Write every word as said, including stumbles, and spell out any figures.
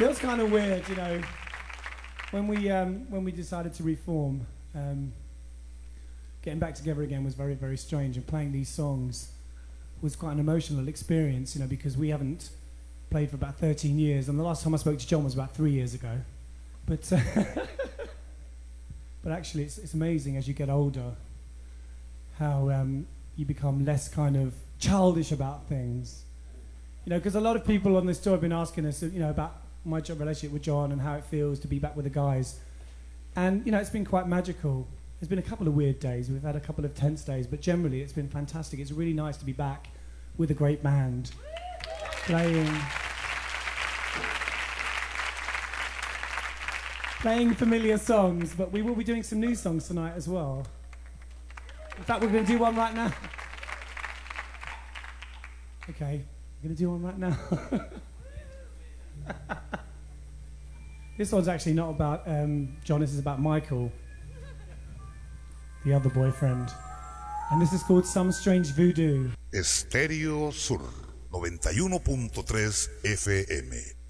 Feels kind of weird, you know. When we um, when we decided to reform, um, getting back together again was very, very strange, and playing these songs was quite an emotional experience, you know, because we haven't played for about thirteen years, and the last time I spoke to John was about three years ago. But uh, but actually, it's it's amazing as you get older how um, you become less kind of childish about things, you know, because a lot of people on this tour have been asking us, you know, about my job relationship with John and how it feels to be back with the guys. And, you know, it's been quite magical. There's been a couple of weird days. We've had a couple of tense days, but generally it's been fantastic. It's really nice to be back with a great band, playing, playing familiar songs, but we will be doing some new songs tonight as well. In fact, we're going to do one right now. Okay, we're going to do one right now. This one's actually not about um, John, this is about Michael, the other boyfriend. And this is called Some Strange Voodoo. Estéreo Sur noventa y uno punto tres F M.